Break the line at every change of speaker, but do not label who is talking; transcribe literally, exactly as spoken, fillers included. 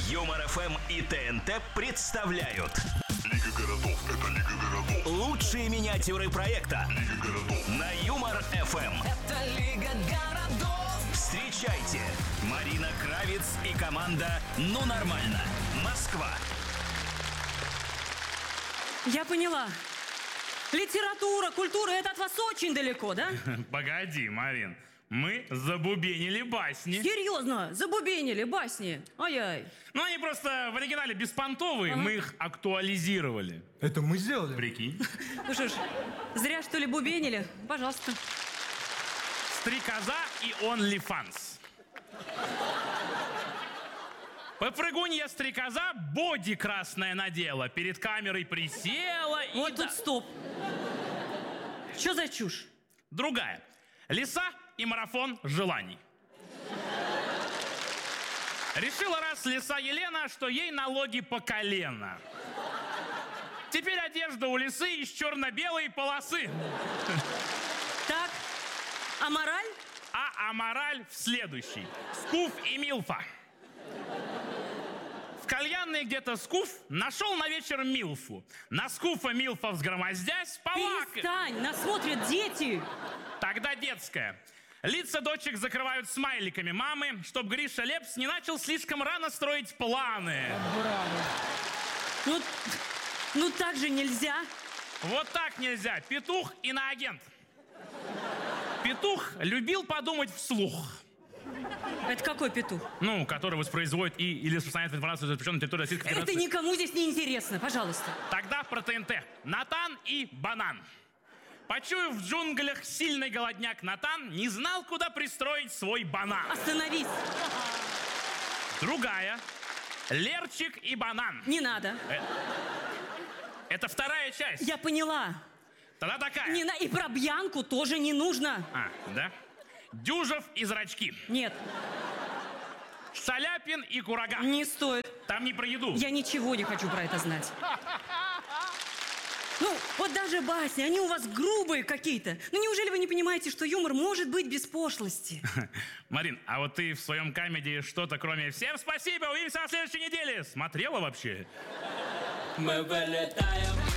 Юмор эф эм и ТНТ представляют
Лига городов, это Лига городов.
лучшие миниатюры проекта
Лига городов.
на Юмор эф эм.
Это Лига городов.
Встречайте, Марина Кравец и команда «Ну нормально». Москва.
Я поняла. Литература, культура — это от вас очень далеко, да?
Погоди, Марин. Мы забубенили басни.
Серьезно, забубенили басни. Ай-яй.
Ну, они просто в оригинале беспонтовые,
Ага.
мы их актуализировали.
Это мы сделали?
Прикинь.
Ну что ж, зря что ли бубенили? Пожалуйста.
Стрекоза и OnlyFans. Попрыгунья стрекоза боди красное надела, перед камерой присела и...
Вот
да-
тут стоп. Что за чушь?
Другая. Лиса и марафон желаний. Решила раз лиса Елена, что ей налоги по колено. Теперь одежда у лисы из черно-белой полосы.
Так, а мораль?
А амораль в следующий. Скуф и Милфа. В кальянной где-то Скуф нашел на вечер Милфу. На Скуфа Милфа взгромоздясь, полак...
Перестань, нас смотрят дети.
Тогда детская. Лица дочек закрывают смайликами мамы, чтоб Гриша Лепс не начал слишком рано строить планы.
Ну, ну так же нельзя.
Вот так нельзя. Петух иноагент. Петух любил подумать вслух.
Это какой петух?
Ну, который воспроизводит и или распространяет информацию, запрещенную на территории Российской
Это
Федерации.
никому здесь не интересно, пожалуйста.
Тогда про ТНТ. Натан и Банан. Почуяв в джунглях сильный голодняк, Натан не знал, куда пристроить свой банан.
Остановись.
Другая. Лерчик и Банан.
Не надо.
Это вторая часть.
Я поняла.
Тогда такая.
Не на... И про Бьянку тоже не нужно.
А, да? Дюжев и Зрачки.
Нет,
Шаляпин и Курага.
не стоит.
Там не про еду.
Я ничего не хочу про это знать. Ну, вот даже басни, они у вас грубые какие-то. Ну, неужели вы не понимаете, что юмор может быть без пошлости?
Марин, а вот ты в своем камеди что-то кроме «Всем спасибо, увидимся на следующей неделе» смотрела вообще?
Мы вылетаем.